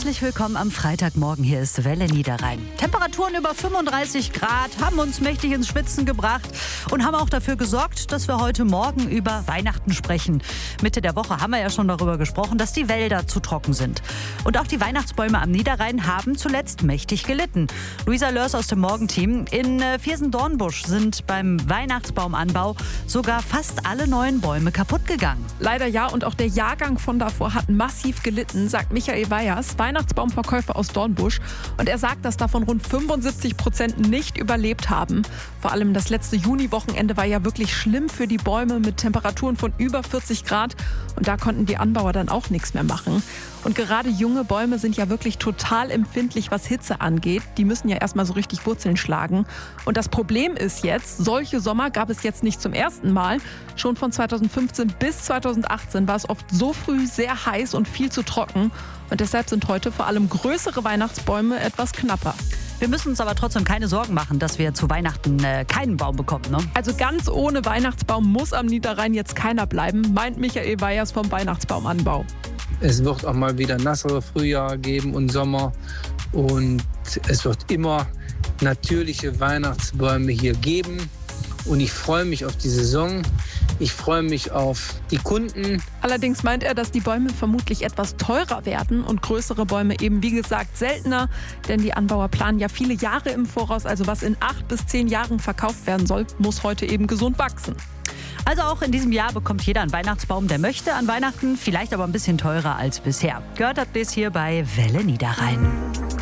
Herzlich willkommen am Freitagmorgen. Hier ist Welle Niederrhein. Temperaturen über 35 Grad haben uns mächtig ins Schwitzen gebracht und haben auch dafür gesorgt, dass wir heute Morgen über Weihnachten sprechen. Mitte der Woche haben wir ja schon darüber gesprochen, dass die Wälder zu trocken sind. Und auch die Weihnachtsbäume am Niederrhein haben zuletzt mächtig gelitten. Luisa Lörs aus dem Morgenteam. In Viersen-Dornbusch sind beim Weihnachtsbaumanbau sogar fast alle neuen Bäume kaputt gegangen. Leider ja, und auch der Jahrgang von davor hat massiv gelitten, sagt Michael Weyers, Weihnachtsbaumverkäufer aus Dornbusch. Und er sagt, dass davon rund 75% nicht überlebt haben. Vor allem das letzte Juniwochenende war ja wirklich schlimm für die Bäume mit Temperaturen von über 40 Grad. Und da konnten die Anbauer dann auch nichts mehr machen. Und gerade junge Bäume sind ja wirklich total empfindlich, was Hitze angeht. Die müssen ja erstmal so richtig Wurzeln schlagen. Und das Problem ist jetzt, solche Sommer gab es jetzt nicht zum ersten Mal. Schon von 2015 bis 2018 war es oft so früh sehr heiß und viel zu trocken. Und deshalb sind heute vor allem größere Weihnachtsbäume etwas knapper. Wir müssen uns aber trotzdem keine Sorgen machen, dass wir zu Weihnachten keinen Baum bekommen, ne? Also ganz ohne Weihnachtsbaum muss am Niederrhein jetzt keiner bleiben, meint Michael Weyers vom Weihnachtsbaumanbau. Es wird auch mal wieder nassere Frühjahr geben und Sommer. Und es wird immer natürliche Weihnachtsbäume hier geben. Und ich freue mich auf die Saison. Ich freue mich auf die Kunden. Allerdings meint er, dass die Bäume vermutlich etwas teurer werden und größere Bäume eben, wie gesagt, seltener. Denn die Anbauer planen ja viele Jahre im Voraus. Also was in 8 bis 10 Jahren verkauft werden soll, muss heute eben gesund wachsen. Also auch in diesem Jahr bekommt jeder einen Weihnachtsbaum, der möchte an Weihnachten, vielleicht aber ein bisschen teurer als bisher. Gehört habt ihr es hier bei Welle Niederrhein.